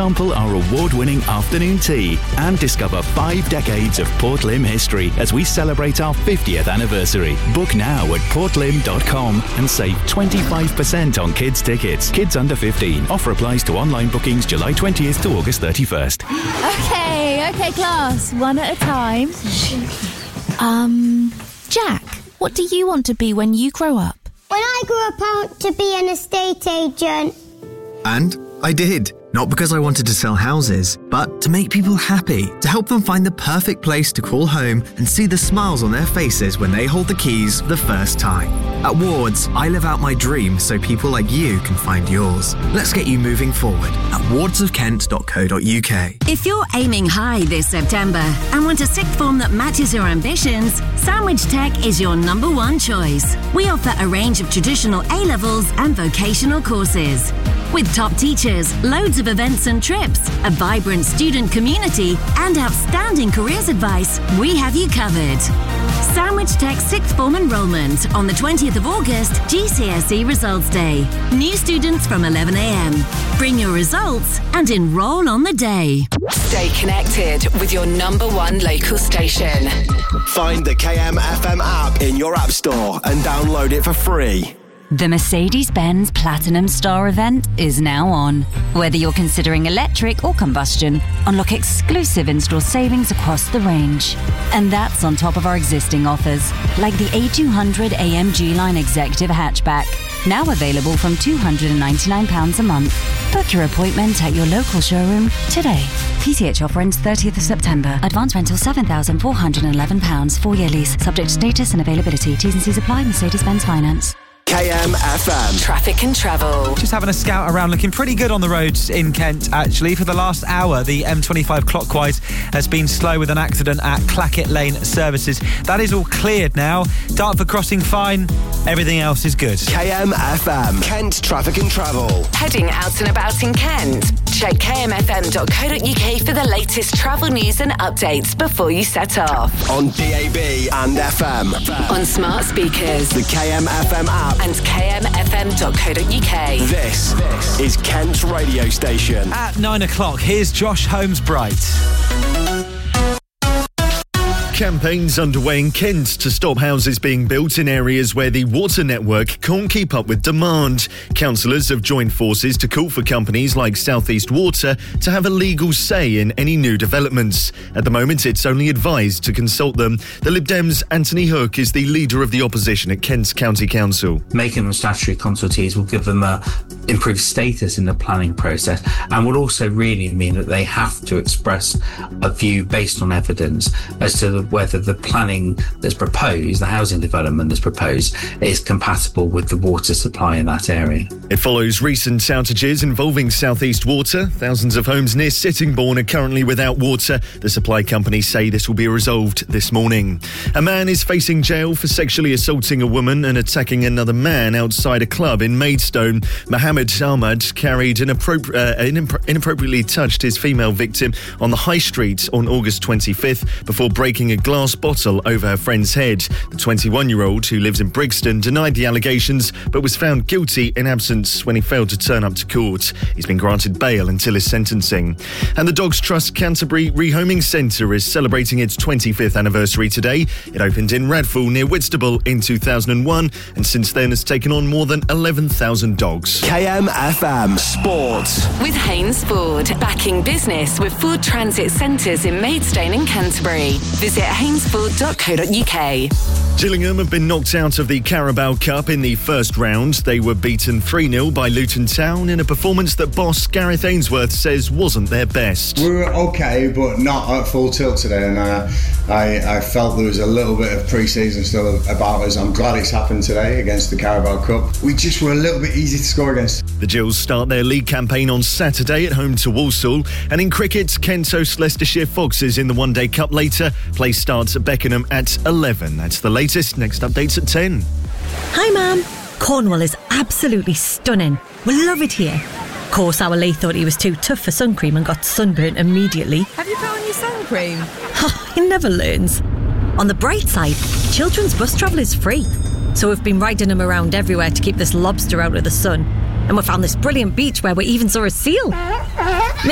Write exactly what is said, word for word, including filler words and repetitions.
sample our award-winning afternoon tea and discover five decades of Port Lim history as we celebrate our fiftieth anniversary. Book now at portlim dot com and save twenty-five percent on kids' tickets. Kids under fifteen. Offer applies to online bookings July twentieth to August thirty-first. Okay, okay, class. One at a time. Um, Jack, what do you want to be when you grow up? When I grew up, I want to be an estate agent. And I did. Not because I wanted to sell houses, but to make people happy, to help them find the perfect place to call home and see the smiles on their faces when they hold the keys for the first time. At Wards, I live out my dream so people like you can find yours. Let's get you moving forward at wards of kent dot co dot uk. If you're aiming high this September and want a sixth form that matches your ambitions, Sandwich Tech is your number one choice. We offer a range of traditional A-levels and vocational courses. With top teachers, loads of events and trips, a vibrant student community, and outstanding careers advice, we have you covered. Sandwich Tech sixth form enrolment on the twentieth of August, G C S E Results Day. New students from eleven a m. Bring your results and enrol on the day. Stay connected with your number one local station. Find the K M F M app in your app store and download it for free. The Mercedes-Benz Platinum Star event is now on. Whether you're considering electric or combustion, unlock exclusive in-store savings across the range. And that's on top of our existing offers, like the A two hundred A M G Line Executive Hatchback, now available from two hundred ninety-nine pounds a month. Book your appointment at your local showroom today. P C H offer ends thirtieth of September. Advance rental seven thousand four hundred eleven pounds. Four-year lease. Subject to status and availability. T's and C's apply. Mercedes-Benz Finance. K M F M. Traffic and travel. Just having a scout around, looking pretty good on the roads in Kent, actually. For the last hour, the M twenty-five clockwise has been slow with an accident at Clackett Lane Services. That is all cleared now. Dartford Crossing fine. Everything else is good. K M F M. Kent Traffic and Travel. Heading out and about in Kent? Check k m f m dot co dot u k for the latest travel news and updates before you set off. On D A B and F M. On smart speakers. The K M F M app. And k m f m dot co dot u k. This, this is Kent's radio station. At nine o'clock, here's Josh Holmes Bright. Campaigns underway in Kent to stop houses being built in areas where the water network can't keep up with demand. Councillors have joined forces to call for companies like South East Water to have a legal say in any new developments. At the moment, it's only advised to consult them. The Lib Dems' Anthony Hook is the leader of the opposition at Kent's County Council. Making them statutory consultees will give them a improved status in the planning process and will also really mean that they have to express a view based on evidence as to the whether the planning that's proposed, the housing development that's proposed, is compatible with the water supply in that area. It follows recent outages involving South East Water. Thousands of homes near Sittingbourne are currently without water. The supply companies say this will be resolved this morning. A man is facing jail for sexually assaulting a woman and attacking another man outside a club in Maidstone. Mohammed Ahmad carried inappropri- uh, inappro- inappropriately touched his female victim on the high street on August twenty-fifth before breaking a glass bottle over her friend's head. The twenty-one-year-old, who lives in Brixton, denied the allegations but was found guilty in absence when he failed to turn up to court. He's been granted bail until his sentencing. And the Dogs Trust Canterbury Rehoming Centre is celebrating its twenty-fifth anniversary today. It opened in Radfall near Whitstable in two thousand one and since then has taken on more than eleven thousand dogs. K M F M Sports. With Haynes Ford, backing business with Ford Transit Centres in Maidstone and Canterbury. Visit haynes ford dot co dot u k. Gillingham have been knocked out of the Carabao Cup in the first round. They were beaten three nil by Luton Town in a performance that boss Gareth Ainsworth says wasn't their best. We were okay, but not at full tilt today, and uh, I, I felt there was a little bit of pre-season still about us. I'm glad it's happened today against the Carabao Cup. We just were a little bit easy to score against. The Gills start their league campaign on Saturday at home to Walsall. And in cricket, Kent host Leicestershire Foxes in the One Day Cup later. Play starts at Beckenham at eleven. That's the latest. Next update's at ten. Hi, Mum. Cornwall is absolutely stunning. We love it here. Of course, our Lee thought he was too tough for sun cream and got sunburnt immediately. Have you put on your sun cream? He never learns. On the bright side, children's bus travel is free. So we've been riding him around everywhere to keep this lobster out of the sun. And we found this brilliant beach where we even saw a seal.